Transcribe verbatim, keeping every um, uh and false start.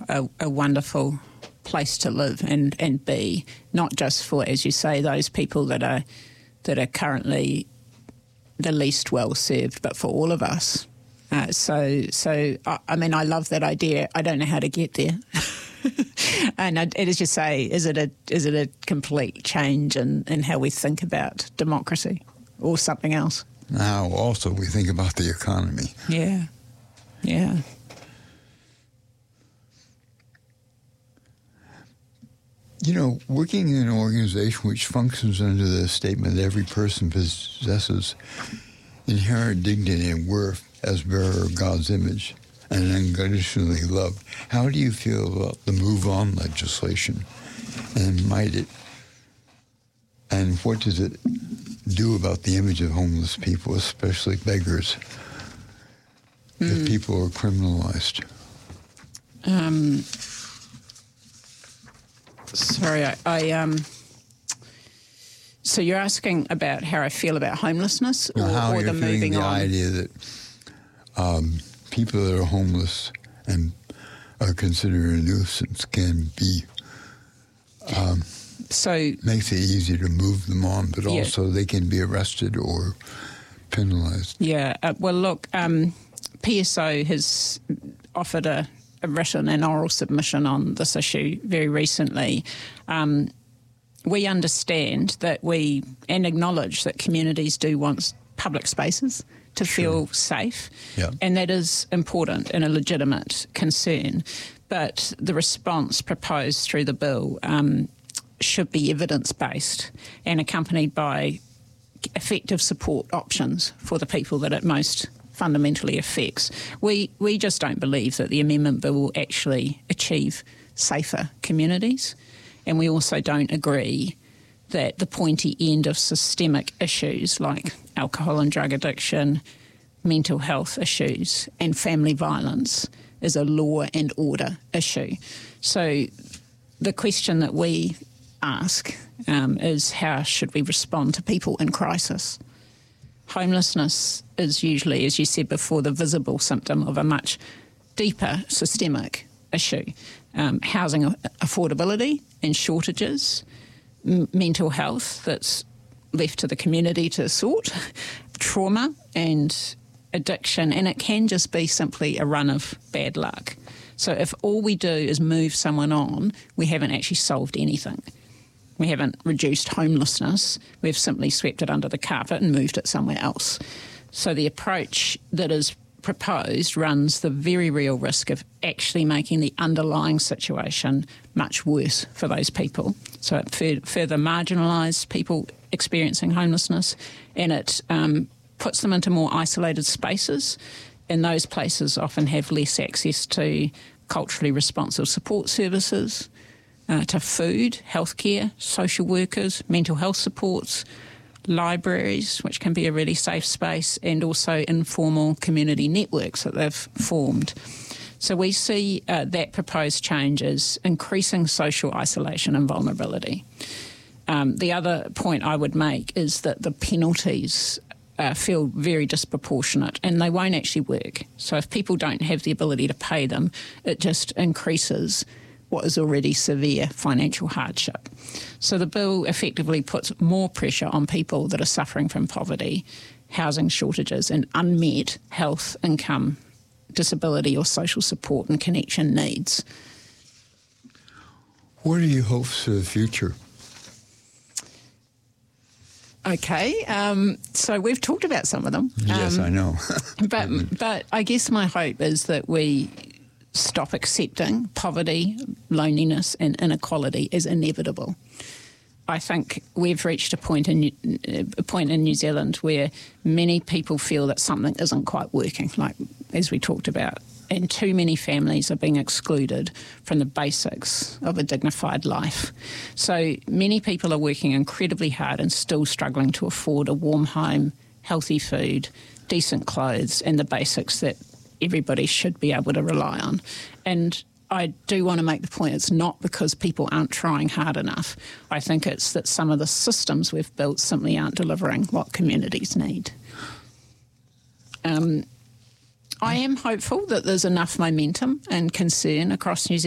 a, a wonderful place to live and, and be, not just for, as you say, those people that are that are currently the least well served, but for all of us. Uh, so, so I, I mean, I love that idea. I don't know how to get there. And I, it is just say, is it a is it a complete change in, in how we think about democracy, or something else? Now, also, we think about the economy. Yeah, yeah. You know, working in an organization which functions under the statement that every person possesses inherent dignity and worth as bearer of God's image and unconditionally loved, how do you feel about the Move On legislation? And might it, and what does it do about the image of homeless people, especially beggars, mm. if people are criminalized? Um... Sorry, I, I um. So you're asking about how I feel about homelessness, or, no, how or you're the moving the on? The idea that um, people that are homeless and are considered a nuisance can be um, so makes it easy to move them on, but yeah. also they can be arrested or penalized. Yeah. Uh, well, look, um, P S O has offered a. a written and oral submission on this issue very recently. Um, we understand that we, and acknowledge that communities do want public spaces to sure. feel safe, yeah. and that is important and a legitimate concern. But the response proposed through the bill um, should be evidence-based and accompanied by effective support options for the people that it most fundamentally affects. We we just don't believe that the amendment bill will actually achieve safer communities, and we also don't agree that the pointy end of systemic issues like alcohol and drug addiction, mental health issues and family violence is a law and order issue. So the question that we ask um, is how should we respond to people in crisis? Homelessness is usually, as you said before, the visible symptom of a much deeper systemic issue. Um, housing affordability and shortages, m- mental health that's left to the community to sort, trauma and addiction, and it can just be simply a run of bad luck. So if all we do is move someone on, we haven't actually solved anything. We haven't reduced homelessness. We've simply swept it under the carpet and moved it somewhere else. So the approach that is proposed runs the very real risk of actually making the underlying situation much worse for those people. So it fur- further marginalises people experiencing homelessness, and it um, puts them into more isolated spaces, and those places often have less access to culturally responsive support services, Uh, to food, healthcare, social workers, mental health supports, libraries, which can be a really safe space, and also informal community networks that they've formed. So we see uh, that proposed change as increasing social isolation and vulnerability. Um, the other point I would make is that the penalties uh, feel very disproportionate, and they won't actually work. So if people don't have the ability to pay them, it just increases what is already severe financial hardship. So the bill effectively puts more pressure on people that are suffering from poverty, housing shortages and unmet health, income, disability or social support and connection needs. What are your hopes for the future? Okay, um, so we've talked about some of them. Yes, um, I know. but but I guess my hope is that we stop accepting poverty, loneliness and inequality as inevitable. I think we've reached a point in a point in New Zealand where many people feel that something isn't quite working, like as we talked about, and too many families are being excluded from the basics of a dignified life. So many people are working incredibly hard and still struggling to afford a warm home, healthy food, decent clothes and the basics that everybody should be able to rely on. And I do want to make the point it's not because people aren't trying hard enough. I think it's that some of the systems we've built simply aren't delivering what communities need. Um, I am hopeful that there's enough momentum and concern across New Zealand